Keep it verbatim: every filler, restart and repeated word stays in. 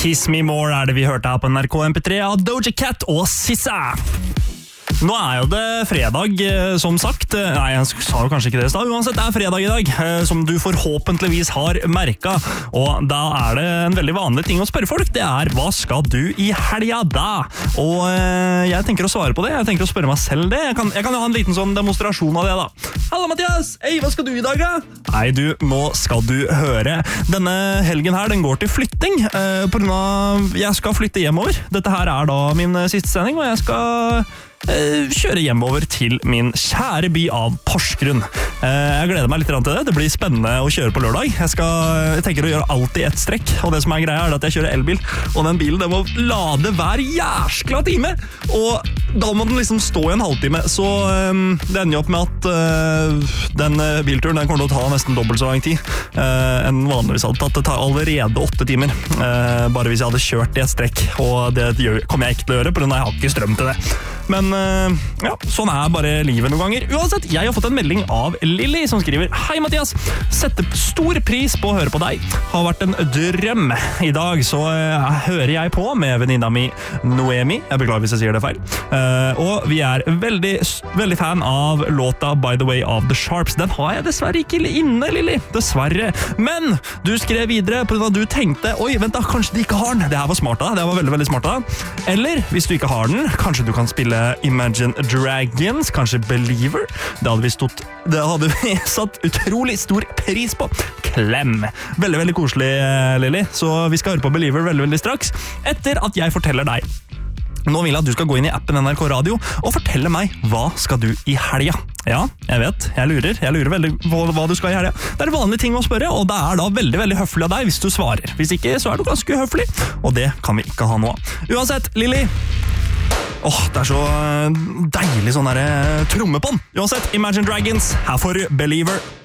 Kiss Me More er det vi hørte her på N R K M P tre av Doja Cat og Sissa. Nå er jo det fredag, som sagt. Nei, jeg sa jo kanskje ikke det i stad. Uansett, det er fredag i dag, som du forhåpentligvis har merket. Og da er det en veldig vanlig ting å spørre folk. Det er, hva skal du i helga da? Og jeg tenker å svare på det. Jeg tenker å spørre meg selv det. Jeg kan, jeg kan jo ha en liten sånn demonstrasjon av det da. Hallo, Mathias! Hei, hva skal du i dag da? Nei, du, nå skal du høre. Denne helgen her, den går til flytting. Eh, på grunn av jeg skal flytte hjemover. Dette her er da min siste sending, og jeg skal kjøre hjemover til min kjære by av Porsgrunn. Jeg gleder meg litt til det. Det blir spennende å kjøre på lørdag. Jeg, skal, jeg tenker å gjøre alt i ett strekk, og det som er greia er at jeg kjører elbil, og den bilen den må lade hver jæskla time, og da må den liksom stå i en halvtime, så um, det ender jo opp med at uh, den bilturen den kommer til å ta nesten dobbelt så lang tid uh, enn vanligvis hadde tatt. Det tar allerede åtte timer, uh, bare hvis jeg hadde kjørt i et strekk, og det gjør, kommer jeg ikke til å gjøre, for jeg har ikke strøm til det. Men ja, sånn er bare livet noen ganger. Uansett, jeg har fått en melding av Lilly som skriver: Hei Mathias, setter stor pris på å høre på deg. Har vært en drøm. I dag så uh, hører jeg på med venninna mi Noemi. Jeg beklager hvis jeg sier det feil. Uh, og vi er veldig, veldig fan av låta By the Way of The Sharps. Den har jeg dessverre ikke inne, Lilly. Dessverre. Men du skrev videre på hva du tenkte. Oi, vent da, kanskje de ikke har den. Det her var smart da. Det var veldig, veldig smart da. Eller, hvis du ikke har den, kanskje du kan spille Imagine Dragons, kanskje Believer. Det hadde vi stått, det hadde vi satt utrolig stor pris på. Klem. Veldig, veldig koselig, Lilly. Så vi skal høre på Believer veldig, veldig straks, etter at jeg forteller deg. Nå vil jeg at du skal gå inn i appen N R K Radio og fortelle meg, hva skal du i helga? Ja, jeg vet, jeg lurer. Jeg lurer veldig på hva du skal i helga. Det er vanlige ting å spørre, og det er da veldig, veldig høflig av deg hvis du svarer. Hvis ikke, så er du ganske høflig, og det kan vi ikke ha nå. Uansett, Lilly, åh, oh, det er så deilig sånn der trommepånd. Uansett, Imagine Dragons, her får du Believer.